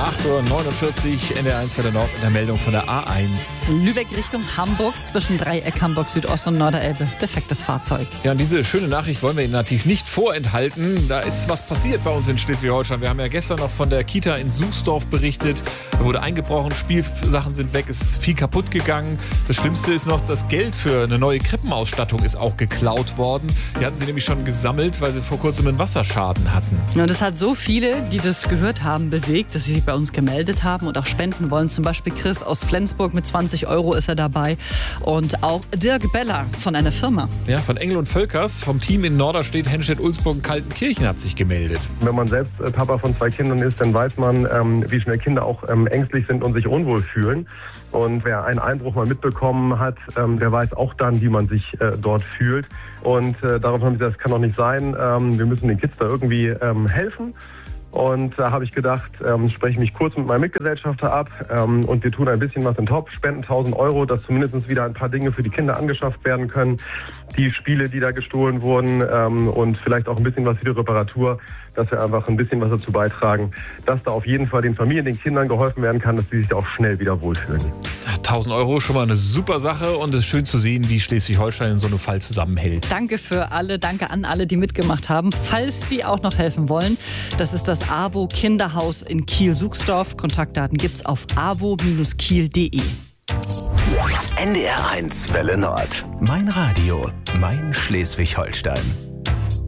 8:49 Uhr, NDR1 für der Nord in der Meldung von der A1. Lübeck Richtung Hamburg, zwischen Dreieck Hamburg Südost und Norderelbe. Defektes Fahrzeug. Ja, und diese schöne Nachricht wollen wir Ihnen natürlich nicht vorenthalten. Da ist was passiert bei uns in Schleswig-Holstein. Wir haben ja gestern noch von der Kita in Suchsdorf berichtet. Da wurde eingebrochen, Spielsachen sind weg, ist viel kaputt gegangen. Das Schlimmste ist noch, das Geld für eine neue Krippenausstattung ist auch geklaut worden. Die hatten sie nämlich schon gesammelt, weil sie vor kurzem einen Wasserschaden hatten. Ja, das hat so viele, die das gehört haben, bewegt, dass sie sich bei uns gemeldet haben und auch spenden wollen. Zum Beispiel Chris aus Flensburg mit 20 € ist er dabei. Und auch Dirk Beller von einer Firma. Ja, von Engel und Völkers, vom Team in Norderstedt, Henstedt, Ulzburg und Kaltenkirchen hat sich gemeldet. Wenn man selbst Papa von 2 Kindern ist, dann weiß man, wie schnell Kinder auch ängstlich sind und sich unwohl fühlen. Und wer einen Einbruch mal mitbekommen hat, der weiß auch dann, wie man sich dort fühlt. Und darauf haben wir gesagt, das kann doch nicht sein. Wir müssen den Kids da irgendwie helfen. Und da habe ich gedacht, spreche ich mich kurz mit meinem Mitgesellschafter ab und wir tun ein bisschen was in den Topf, spenden 1.000 €, dass zumindest wieder ein paar Dinge für die Kinder angeschafft werden können. Die Spiele, die da gestohlen wurden und vielleicht auch ein bisschen was für die Reparatur, dass wir einfach ein bisschen was dazu beitragen, dass da auf jeden Fall den Familien, den Kindern geholfen werden kann, dass sie sich da auch schnell wieder wohlfühlen. 1.000 € schon mal eine super Sache und es ist schön zu sehen, wie Schleswig-Holstein in so einem Fall zusammenhält. Danke für alle, danke an alle, die mitgemacht haben. Falls Sie auch noch helfen wollen, das ist das AWO Kinderhaus in Kiel-Suchsdorf. Kontaktdaten gibt's auf awo-kiel.de. NDR1 Welle Nord. Mein Radio, mein Schleswig-Holstein.